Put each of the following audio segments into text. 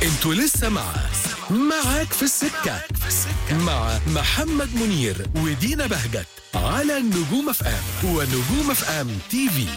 انتوا لسه معاك في السكة مع محمد منير ودينا بهجت على نجوم اف ام ونجوم اف ام تي في.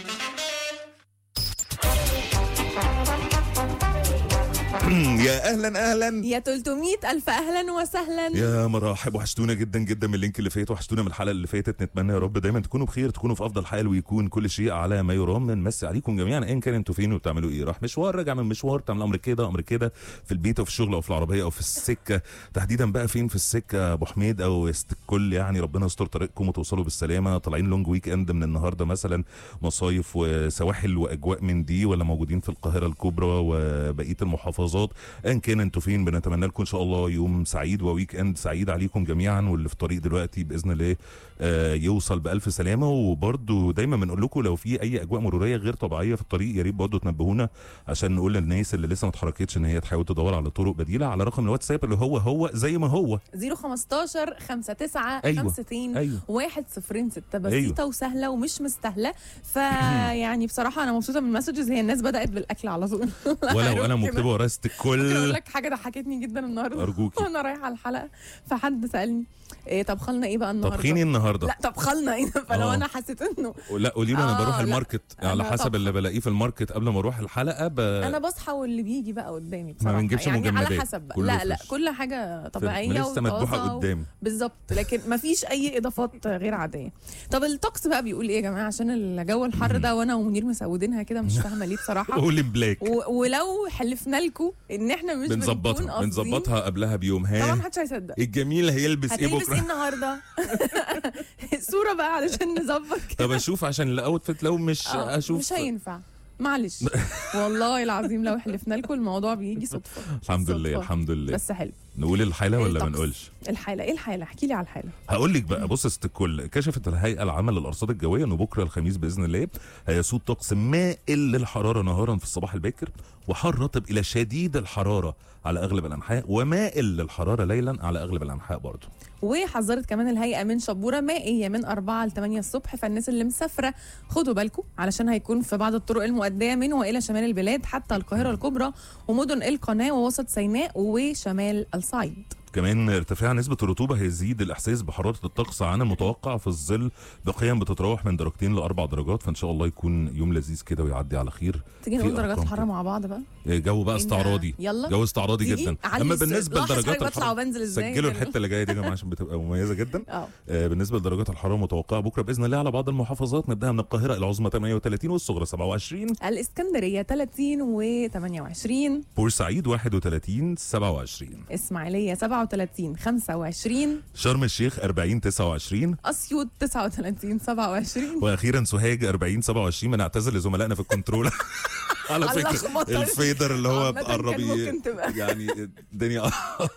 يا اهلا يا 300 الف اهلا وسهلا. يا مراحب، وحشتونا جدا جدا من اللينك اللي فات، وحشتونا من الحلقه اللي فاتت. نتمنى يا رب دايما تكونوا بخير، تكونوا في افضل حال، ويكون كل شيء على ما يرام. نمسي عليكم جميعا ان كان انتوا فين وبتعملوا ايه. راح مشوار، راجع من مشوار، تعمل امر كده في البيت او في الشغل او في العربيه او في السكه. تحديدا بقى فين في السكه ابو حميد او وسط الكل، يعني ربنا يستر طريقكم وتوصلوا بالسلامه. طالعين لونج ويك اند من النهارده مثلا، مصايف وسواحل واجواء من دي، ولا موجودين في القاهره الكبرى وبقيه المحافظات. ان كان انتوا فين، بنتمنى لكم ان شاء الله يوم سعيد وويك اند سعيد عليكم جميعا. واللي في طريق دلوقتي باذن الله يوصل بالف سلامه. وبرده دايما بنقول لكم لو في اي اجواء مروريه غير طبيعيه في الطريق، يا ريت برده تنبهونا عشان نقول للناس اللي لسه ما اتحركتش ان هي تحاول تدور على طرق بديله على رقم الواتساب اللي هو زي ما هو 015 59 أيوة. 65 أيوة. 106. بسيطه وسهله ومش مستاهله. فيعني بصراحه انا مبسوطه من المسجز. هي الناس بدات بالاكل على طول. ولو انا مكتبه ورا اقول الكل. لك حاجه ضحكتني جدا النهارده أرجوكي. وانا رايحه على الحلقه، فحد سالني إيه طبخلنا ايه بقى النهارده؟ طبخيني النهارده؟ لا طبخلنا ايه. فلو انا حسيت انه لا قولي له انا بروح لا. الماركت على أنا حسب طبخة. اللي بلاقيه في الماركت قبل ما اروح الحلقه انا بصحى واللي بيجي بقى قدامي بصراحه. ما بنجيبش يعني مجمدات، على حسب بقى. كله لا فريش. كل حاجه طبيعيه لسه مذبوحه قدامي. بالظبط، لكن ما فيش اي اضافات غير عاديه. طب الطقس بقى بيقول ايه يا جماعه؟ عشان الجو الحر ده وانا ومنير مسودينها كده، مش فاهمه ليه بصراحه. قولي بلاك. ولو حلفنا لكم ان احنا مش بنظبطها قبلها بيوم. طبعا محدش هيصدق. الجميل هيلبس ايه هتلبس بكره؟ ايه النهارده؟ صوره بقى علشان نظبط كده. طب اشوف عشان الاوتفيت، لو مش اشوف مش هينفع، معلش. والله العظيم لو حلفنا لكم الموضوع بيجي صدفه. الحمد لله صدفة. الحمد لله. بس حلو. نقول الحاله ولا ما الطقس. نقولش؟ الحاله ايه الحاله؟ احكي لي على الحاله. هقول لك بقى. بص يا ست الكل، كشفت الهيئه العامه للارصاد الجويه انه بكره الخميس باذن الله هيسود طقس مائل للحراره نهارا في الصباح الباكر، وحار رطب الى شديد الحراره على اغلب الانحاء، ومائل للحراره ليلا على اغلب الانحاء برضه. وحذرت كمان الهيئه من شبوره مائيه من 4 ل 8 الصبح. فالناس اللي مسافره خدوا بالكم، علشان هيكون في بعض الطرق المؤديه من والى شمال البلاد حتى القاهره الكبرى ومدن القناه ووسط سيناء وشمال الصعيد. كمان ارتفاع نسبة الرطوبة هيزيد الإحساس بحرارة الطقس عن المتوقع في الظل بقيم بتتراوح من 2 ل4 درجات. فإن شاء الله يكون يوم لذيذ كده ويعدي على خير. تيجي نقول درجات الحرارة مع بعض بقى. جو بقى استعراضي. يلا جو استعراضي جدا. أما بالنسبة لدرجات الحرارة سجلوا الحتة اللي جاية دي يا جماعة عشان بتبقى مميزة جدا. بالنسبة لدرجات الحرارة المتوقعة بكرة بإذن الله على بعض المحافظات، نبدأها من القاهرة العظمى 38 والصغرى 27، الإسكندرية 30 و28، بورسعيد 31 27، إسماعيلية 37 25، شرم الشيخ 40 29، أسيوط 39 27، واخيرا سوهاج 40 27. بنعتذر لزملائنا في الكنترول على فكره الفيدر اللي هو قرب يعني الدنيا